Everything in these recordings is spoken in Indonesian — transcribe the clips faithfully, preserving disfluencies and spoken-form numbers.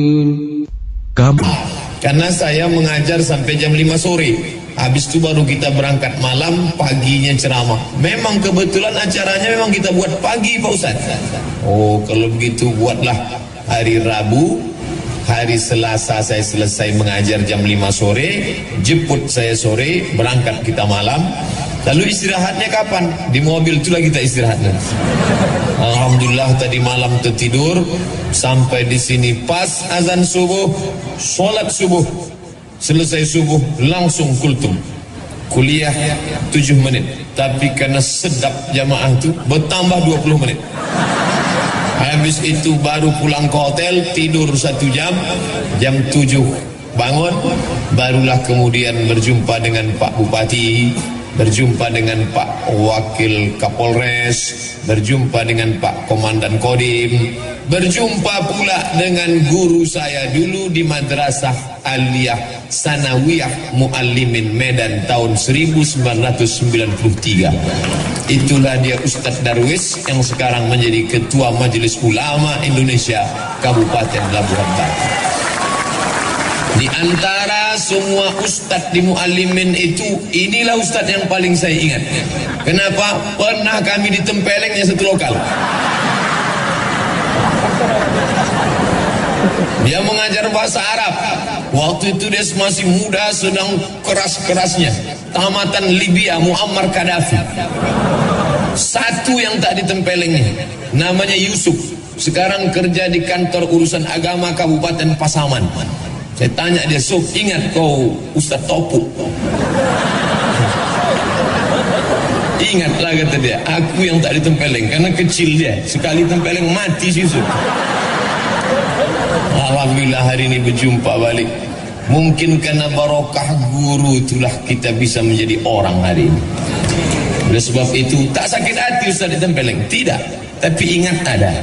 Kamu. Karena saya mengajar sampai jam lima sore. Habis itu baru kita berangkat malam, paginya ceramah. Memang kebetulan acaranya memang kita buat pagi, Pak Ustaz. Oh, kalau begitu buatlah hari Rabu, hari Selasa saya selesai mengajar jam lima sore, jemput saya sore, berangkat kita malam. Lalu istirahatnya kapan? Di mobil itulah kita istirahatnya. Alhamdulillah tadi malam tertidur sampai di sini pas azan subuh, sholat subuh, selesai subuh langsung kultum. Kuliah tujuh menit, tapi karena sedap jamaah itu bertambah dua puluh menit. Habis itu baru pulang ke hotel, tidur satu jam, jam tujuh bangun, barulah kemudian berjumpa dengan Pak Bupati, berjumpa dengan Pak Wakil Kapolres, berjumpa dengan Pak Komandan Kodim, berjumpa pula dengan guru saya dulu di Madrasah Aliyah Sanawiyah Muallimin Medan tahun seribu sembilan ratus sembilan puluh tiga. Itulah dia Ustadz Darwis yang sekarang menjadi Ketua Majelis Ulama Indonesia Kabupaten Labuhan Batu. Di antara semua ustadz di Muallimin itu, inilah ustadz yang paling saya ingat. Kenapa? Pernah kami ditempelengnya satu lokal. Dia mengajar bahasa Arab. Waktu itu dia masih muda, sedang keras-kerasnya. Tamatan Libya, Muammar Gaddafi. Satu yang tak ditempelengnya, namanya Yusuf. Sekarang kerja di kantor urusan agama Kabupaten Pasaman. Saya tanya dia, Sob, ingat kau Ustaz Topuk? Ingatlah kata dia, aku yang tak ditempeleng karena kecil dia. Sekali tempeleng mati si Yusuf. Alhamdulillah hari ini berjumpa balik. Mungkin karena barokah guru itulah kita bisa menjadi orang hari ini. Oleh sebab itu tak sakit hati Ustaz ditempeleng, tidak, tapi ingat ada.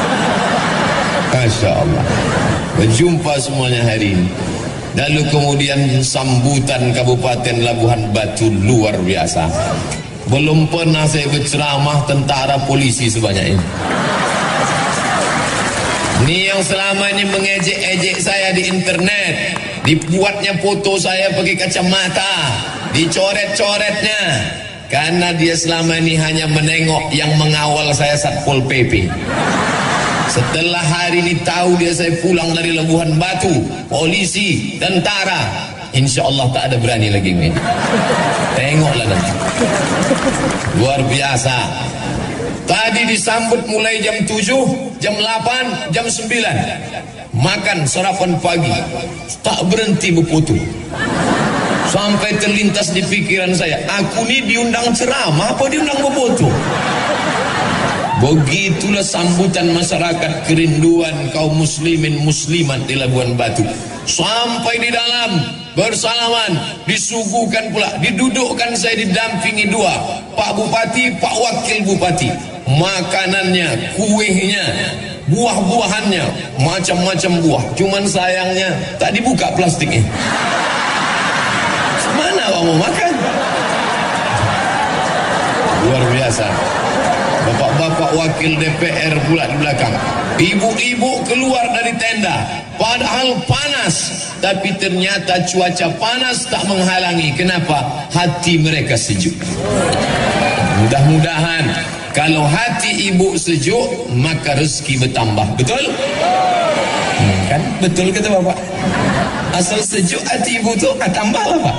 Masya Allah. Berjumpa semuanya hari ini. Lalu kemudian sambutan Kabupaten Labuhan Batu luar biasa. Belum pernah saya berceramah tentara polisi sebanyak ini. Ini yang selama ini mengejek-ejek saya di internet, dibuatnya foto saya pakai kacamata, dicoret-coretnya, karena dia selama ini hanya menengok yang mengawal saya Satpol P P. Setelah hari ini tahu dia saya pulang dari Labuhan Batu, polisi, tentara, insya Allah tak ada berani lagi ini. Tengoklah nanti. Luar biasa. Tadi disambut mulai jam tujuh, jam delapan, jam sembilan. Makan sarapan pagi, tak berhenti berfoto. Sampai terlintas di pikiran saya, aku ini diundang ceramah apa diundang berfoto? Begitulah sambutan masyarakat, kerinduan kaum muslimin muslimat di Labuhan Batu. Sampai di dalam bersalaman, disuguhkan pula, didudukkan saya didampingi dua, Pak Bupati, Pak Wakil Bupati. Makanannya, kuehnya, buah-buahannya, macam-macam buah. Cuman sayangnya tak dibuka plastiknya. Mana kamu mau makan? Luar biasa. Bapak-bapak wakil D P R pula di belakang. Ibu-ibu keluar dari tenda, padahal panas, tapi ternyata cuaca panas tak menghalangi. Kenapa? Hati mereka sejuk. Mudah-mudahan kalau hati ibu sejuk, maka rezeki bertambah. Betul? Hmm, kan? Betul kata bapak. Asal sejuk hati ibu tu, ah, tambahlah pak.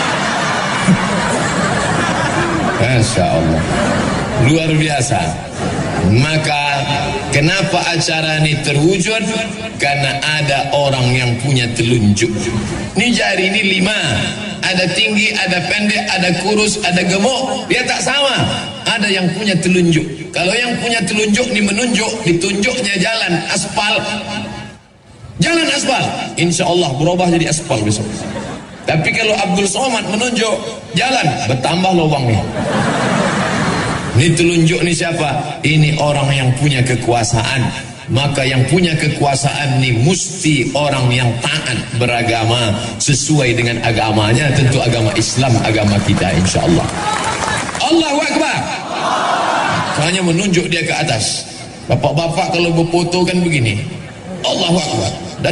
Masya Allah. Luar biasa. Maka kenapa acara ini terwujud? Karena ada orang yang punya telunjuk. Ini jari ini lima, ada tinggi, ada pendek, ada kurus, ada gemuk. Dia tak sama. Ada yang punya telunjuk. Kalau yang punya telunjuk ini menunjuk, ditunjuknya jalan aspal, jalan aspal, insya Allah berubah jadi aspal besok. Tapi kalau Abdul Somad menunjuk jalan, bertambah lubangnya. Ini telunjuk ni siapa? Ini orang yang punya kekuasaan. Maka yang punya kekuasaan ni mesti orang yang taat beragama sesuai dengan agamanya, tentu agama Islam, agama kita insya-Allah. Allahu Akbar. Hanya menunjuk dia ke atas. Bapak-bapak kalau berfoto kan begini. Allahu Akbar.